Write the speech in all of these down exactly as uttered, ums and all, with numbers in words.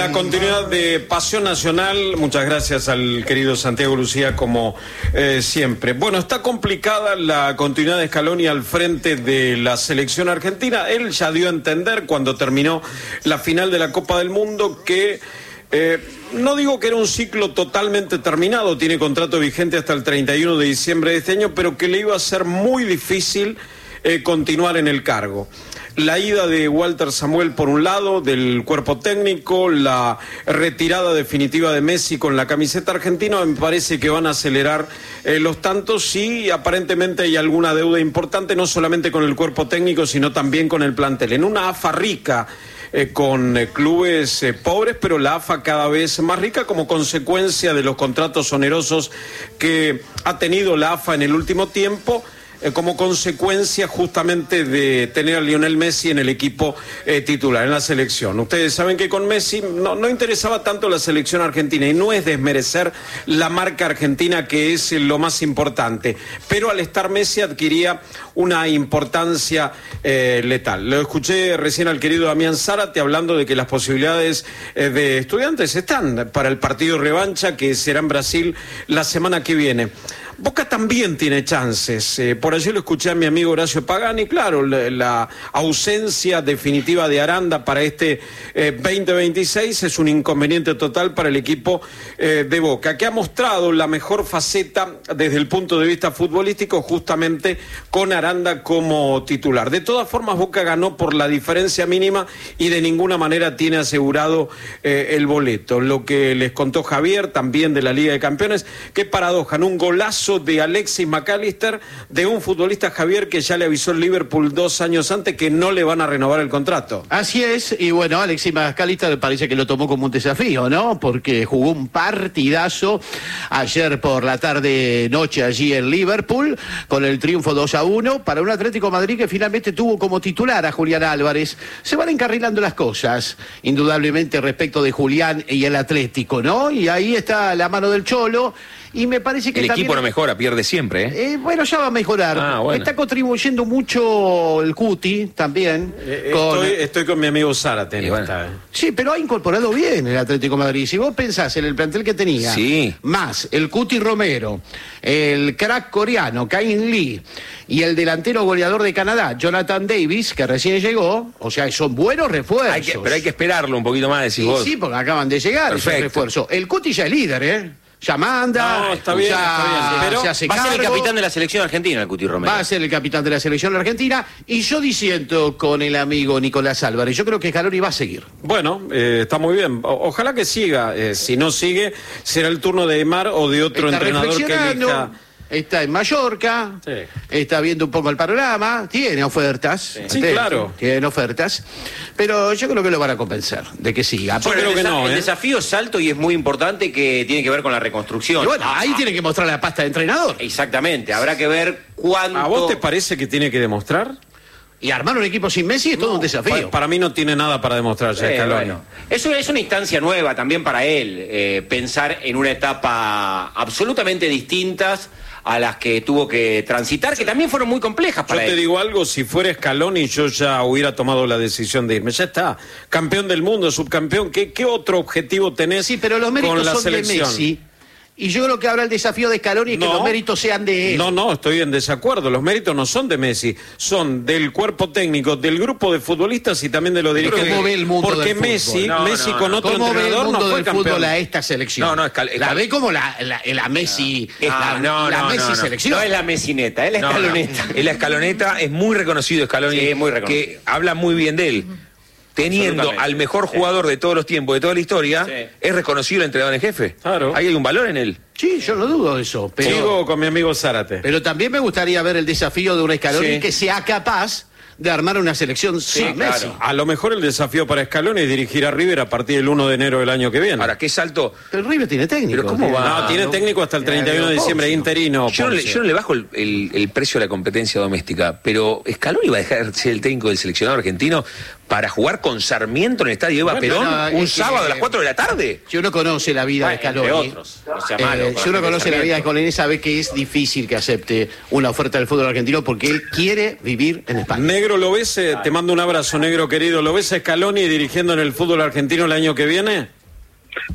la continuidad de Pasión Nacional. Muchas gracias al querido Santiago Lucía, como eh, siempre. Bueno, está complicada la continuidad de Scaloni al frente de la selección argentina. Él ya dio a entender cuando terminó la final de la Copa del Mundo que eh, no digo que era un ciclo totalmente terminado, tiene contrato vigente hasta el treinta y uno de diciembre de este año, pero que le iba a ser muy difícil eh, continuar en el cargo. La ida de Walter Samuel por un lado, del cuerpo técnico, la retirada definitiva de Messi con la camiseta argentina, me parece que van a acelerar eh, los tantos y aparentemente hay alguna deuda importante, no solamente con el cuerpo técnico, sino también con el plantel. En una AFA rica, eh, con eh, clubes eh, pobres, pero la AFA cada vez más rica como consecuencia de los contratos onerosos que ha tenido la AFA en el último tiempo, como consecuencia justamente de tener a Lionel Messi en el equipo eh, titular, en la selección. Ustedes saben que con Messi no, no interesaba tanto la selección argentina, y no es desmerecer la marca argentina, que es lo más importante, pero al estar Messi adquiría una importancia eh, letal. Lo escuché recién al querido Damián Zárate hablando de que las posibilidades eh, de Estudiantes están para el partido revancha, que será en Brasil la semana que viene. Boca también tiene chances. Eh, por allí lo escuché a mi amigo Horacio Pagani. Claro, la, la ausencia definitiva de Aranda para este eh, veinte veintiséis es un inconveniente total para el equipo eh, de Boca, que ha mostrado la mejor faceta desde el punto de vista futbolístico, justamente con Aranda como titular. De todas formas, Boca ganó por la diferencia mínima y de ninguna manera tiene asegurado eh, el boleto. Lo que les contó Javier, también de la Liga de Campeones, qué paradoja, en un golazo de Alexis McAllister, de un futbolista, Javier, que ya le avisó el Liverpool dos años antes que no le van a renovar el contrato. Así es, y bueno, Alexis McAllister parece que lo tomó como un desafío, ¿no? Porque jugó un partidazo ayer por la tarde noche allí en Liverpool, con el triunfo dos a uno para un Atlético Madrid que finalmente tuvo como titular a Julián Álvarez. Se van encarrilando las cosas, indudablemente, respecto de Julián y el Atlético, ¿no? Y ahí está la mano del Cholo. Y me parece que el también, equipo no mejora, pierde siempre, ¿eh? eh bueno, ya va a mejorar. Ah, bueno. Está contribuyendo mucho el Cuti también. Eh, con... estoy, estoy con mi amigo Zárate. Y bueno. Esta, eh. Sí, pero ha incorporado bien el Atlético de Madrid. Si vos pensás en el plantel que tenía, sí, más el Cuti Romero, el crack coreano, Cain Lee, y el delantero goleador de Canadá, Jonathan Davis, que recién llegó, o sea, son buenos refuerzos. Hay que, pero hay que esperarlo un poquito más, decís sí, vos. Sí, porque acaban de llegar esos refuerzos. El Cuti ya es líder, ¿eh? Ya manda, no, está bien, ya, está bien, pero se hace va a ser cargo, el capitán de la selección argentina, el Cuti Romero. Va a ser el capitán de la selección argentina. Y yo disiento con el amigo Nicolás Álvarez. Yo creo que Scaloni va a seguir. Bueno, eh, está muy bien. O, ojalá que siga. Eh, si no sigue, será el turno de Aimar o de otro Está entrenador que elija. Está en Mallorca, Sí. está viendo un poco el panorama, tiene ofertas. Sí, sí, claro. Tiene ofertas, pero yo creo que lo van a convencer de que siga. Yo creo el que desa- no, El ¿eh? desafío es alto y es muy importante, que tiene que ver con la reconstrucción. Y bueno, ahí tiene que mostrar la pasta de entrenador. Exactamente, habrá que ver cuánto... ¿A vos te parece que tiene que demostrar? Y armar un equipo sin Messi es todo un desafío. Pa- para mí no tiene nada para demostrar ya Eh, Scaloni. bueno, eso es una instancia nueva también para él, eh, pensar en una etapa absolutamente distintas a las que tuvo que transitar, que también fueron muy complejas Yo para te él. digo algo, si fuera Scaloni yo ya hubiera tomado la decisión de irme. Ya está, campeón del mundo, subcampeón. ¿Qué, qué otro objetivo tenés Sí, pero los méritos con la son selección? de Messi. Y yo creo que ahora el desafío de Scaloni es que No. los méritos sean de él. No, no, estoy en desacuerdo. Los méritos no son de Messi, son del cuerpo técnico, del grupo de futbolistas y también de los dirigentes. ¿Cómo ve el mundo Porque del fútbol? Messi, No, Messi no, con no. otro ¿Cómo ve el entrenador mundo no fue del campeón. fútbol a esta selección? No, no, Escal- La Escal- ve como la, la, la Messi, Ah, la, no, la no, Messi no, no. selección. No es la mesineta, es la No, no, escaloneta. es la escaloneta, es muy reconocido Scaloni, Sí, muy reconocido. que habla muy bien de él. Teniendo Absolutamente. al mejor Sí. jugador de todos los tiempos, de toda la historia, Sí. es reconocido el entrenador en jefe. Claro. Ahí hay un valor en él. Sí, yo no dudo de eso. Pero, Sigo con mi amigo Zárate. pero también me gustaría ver el desafío de un Scaloni Sí. que sea capaz de armar una selección sin claro. Messi. A lo mejor el desafío para Scaloni es dirigir a River a partir del uno de enero del año que viene. Ahora, ¿qué salto? Pero el River tiene técnico. Pero ¿cómo tiene- va? no, tiene no. técnico hasta el treinta y uno de diciembre, interino. Yo no, le, Ponce. yo no le bajo el, el- el precio de la competencia doméstica, pero Scaloni va a dejar de ser el técnico del seleccionado argentino para jugar con Sarmiento en el estadio Eva Bueno, Perón no, un es que- sábado a las cuatro de la tarde. Si uno conoce la vida Bueno, de Scaloni, entre otros, no sea malo, eh, con si uno la conoce la vida de Sarmiento. Scaloni, sabe que es difícil que acepte una oferta del fútbol argentino porque él quiere vivir en España. Negro, ¿lo ves? Eh, Te mando un abrazo, negro querido. ¿Lo ves a Scaloni dirigiendo en el fútbol argentino el año que viene?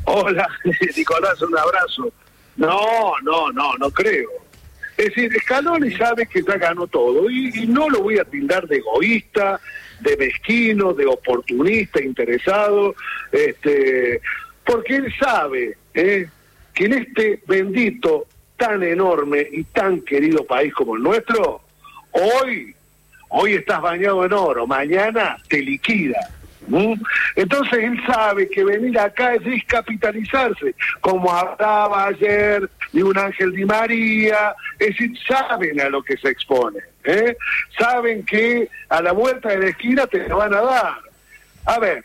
Hola, Nicolás, un abrazo. No, no, no, no creo. Es decir, Scaloni sabe que ya ganó todo y, y no lo voy a tildar de egoísta, de mezquino, de oportunista, interesado, este, porque él sabe eh, que en este bendito, tan enorme y tan querido país como el nuestro, hoy, hoy estás bañado en oro, mañana te liquida. ¿Mm? Entonces él sabe que venir acá es descapitalizarse, como hablaba ayer de un Ángel Di María, es decir, saben a lo que se expone, ¿eh? Saben que a la vuelta de la esquina te lo van a dar. A ver,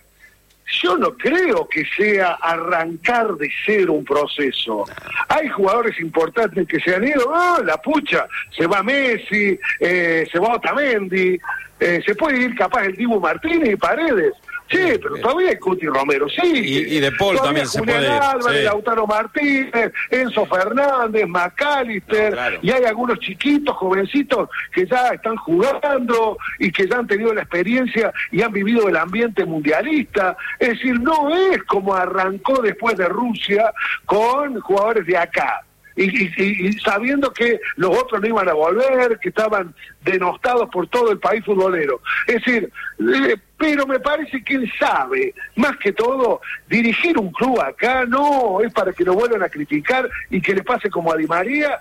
yo no creo que sea arrancar de cero un proceso. Hay jugadores importantes que se han ido, ¡oh, la pucha! Se va Messi, eh, se va Otamendi, eh, se puede ir capaz el Dibu Martínez y Paredes. Sí, pero todavía hay Cuti Romero, sí. Y, y De Paul todavía también se Julián puede ir. Álvarez, Sí. Lautaro Martínez, Enzo Fernández, McAllister, No, claro. y hay algunos chiquitos, jovencitos, que ya están jugando y que ya han tenido la experiencia y han vivido el ambiente mundialista. Es decir, no es como arrancó después de Rusia con jugadores de acá. Y, y, y sabiendo que los otros no iban a volver, que estaban denostados por todo el país futbolero. Es decir, eh, pero me parece que él sabe, más que todo, dirigir un club acá no es para que lo vuelvan a criticar y que le pase como a Di María,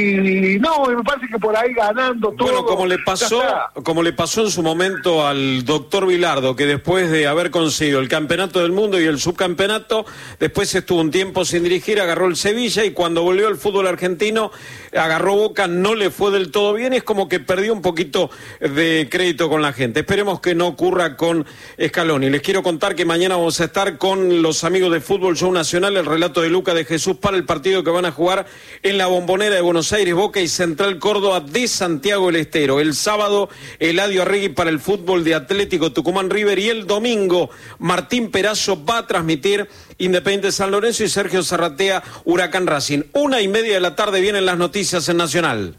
y no, me parece que por ahí ganando todo. Bueno, como le pasó, como le pasó en su momento al doctor Bilardo, que después de haber conseguido el campeonato del mundo y el subcampeonato, después estuvo un tiempo sin dirigir, agarró el Sevilla y cuando volvió al fútbol argentino, agarró Boca, no le fue del todo bien, es como que perdió un poquito de crédito con la gente. Esperemos que no ocurra con Scaloni. Les quiero contar que mañana vamos a estar con los amigos de Fútbol Show Nacional, el relato de Luca de Jesús para el partido que van a jugar en la Bombonera de Buenos Aires, Boca y Central Córdoba de Santiago del Estero. El sábado, Eladio Arregui para el fútbol de Atlético Tucumán River, y el domingo, Martín Perazo va a transmitir Independiente San Lorenzo y Sergio Zarratea Huracán Racing. Una y media de la tarde vienen las noticias en Nacional.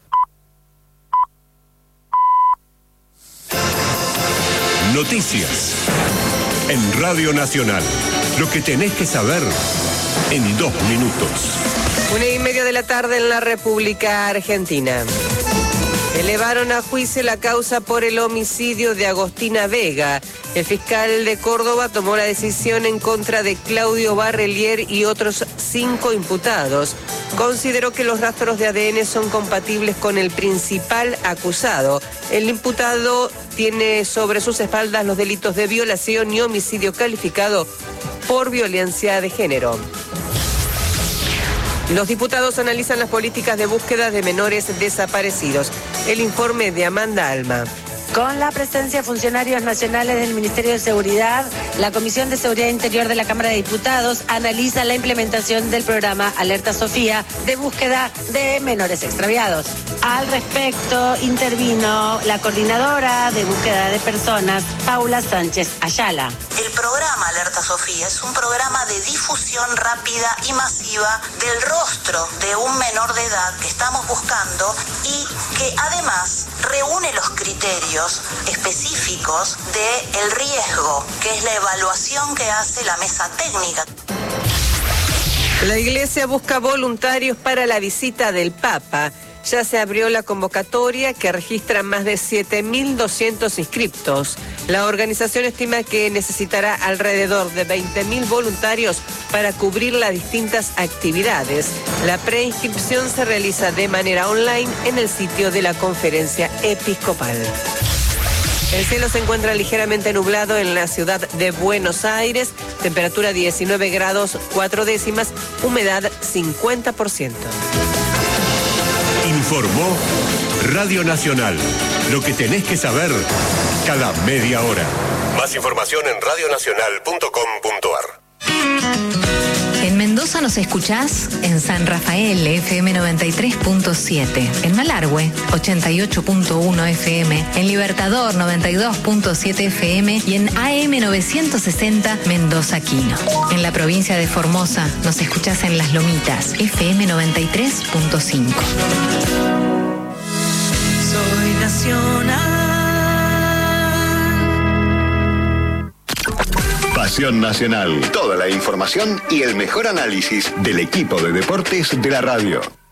Noticias en Radio Nacional. Lo que tenés que saber en dos minutos. Una y media de la tarde en la República Argentina. Elevaron a juicio la causa por el homicidio de Agostina Vega. El fiscal de Córdoba tomó la decisión en contra de Claudio Barrelier y otros cinco imputados. Consideró que los rastros de A D N son compatibles con el principal acusado. El imputado tiene sobre sus espaldas los delitos de violación y homicidio calificado por violencia de género. Los diputados analizan las políticas de búsqueda de menores desaparecidos. El informe de Amanda Alma. Con la presencia de funcionarios nacionales del Ministerio de Seguridad, la Comisión de Seguridad Interior de la Cámara de Diputados analiza la implementación del programa Alerta Sofía de búsqueda de menores extraviados. Al respecto, intervino la coordinadora de búsqueda de personas, Paula Sánchez Ayala. El programa Alerta Sofía es un programa de difusión rápida y masiva del rostro de un menor de edad que estamos buscando y que además reúne los criterios específicos del riesgo, que es la evaluación que hace la mesa técnica. La Iglesia busca voluntarios para la visita del Papa. Ya se abrió la convocatoria que registra más de siete mil doscientos inscriptos. La organización estima que necesitará alrededor de veinte mil voluntarios para cubrir las distintas actividades. La preinscripción se realiza de manera online en el sitio de la Conferencia Episcopal. El cielo se encuentra ligeramente nublado en la ciudad de Buenos Aires, temperatura diecinueve grados cuatro décimas, humedad cincuenta por ciento. Informó Radio Nacional. Lo que tenés que saber cada media hora. Más información en radio nacional punto com punto ar. En Mendoza nos escuchás en San Rafael, F M noventa y tres punto siete. En Malargüe, ochenta y ocho punto uno F M. En Libertador, noventa y dos punto siete F M. Y en A M novecientos sesenta, Mendoza Quino. En la provincia de Formosa nos escuchás en Las Lomitas, F M noventa y tres punto cinco. Soy nacional. Pasión Nacional. Toda la información y el mejor análisis del equipo de deportes de la radio.